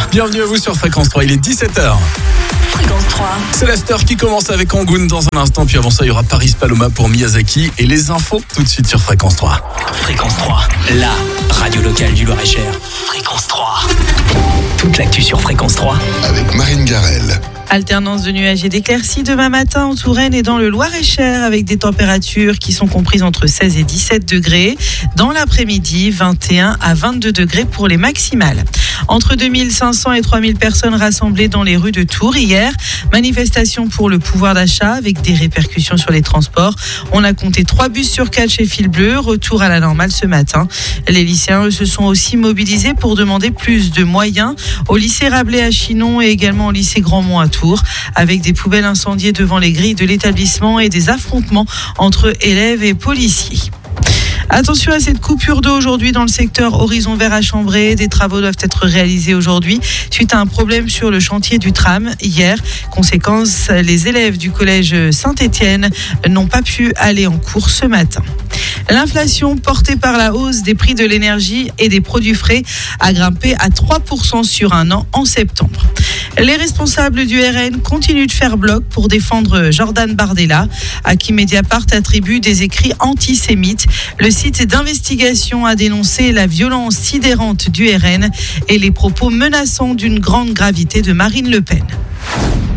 Bienvenue à vous sur Fréquence 3, il est 17h. Fréquence 3. C'est l'after qui commence avec Angoun dans un instant, puis avant ça il y aura Paris Paloma pour Miyazaki et les infos tout de suite sur Fréquence 3. Fréquence 3, la radio locale du Loir-et-Cher. Fréquence 3. Toute l'actu sur Fréquence 3 avec Marine Garel. Alternance de nuages et d'éclaircies demain matin en Touraine et dans le Loir-et-Cher avec des températures qui sont comprises entre 16 et 17 degrés. Dans l'après-midi, 21 à 22 degrés pour les maximales. Entre 2500 et 3000 personnes rassemblées dans les rues de Tours hier. Manifestation pour le pouvoir d'achat avec des répercussions sur les transports. On a compté 3 bus sur 4 chez Fil Bleu. Retour à la normale ce matin. Les lycéens, eux, se sont aussi mobilisés pour demander plus de moyens au lycée Rabelais à Chinon et également au lycée Grandmont à Tours, avec des poubelles incendiées devant les grilles de l'établissement et des affrontements entre élèves et policiers. Attention à cette coupure d'eau aujourd'hui dans le secteur Horizon Vert à Chambray. Des travaux doivent être réalisés aujourd'hui suite à un problème sur le chantier du tram hier. Conséquence, les élèves du collège Saint-Étienne n'ont pas pu aller en cours ce matin. L'inflation portée par la hausse des prix de l'énergie et des produits frais a grimpé à 3% sur un an en septembre. Les responsables du RN continuent de faire bloc pour défendre Jordan Bardella, à qui Mediapart attribue des écrits antisémites. Le site d'investigation a dénoncé la violence sidérante du RN et les propos menaçants d'une grande gravité de Marine Le Pen.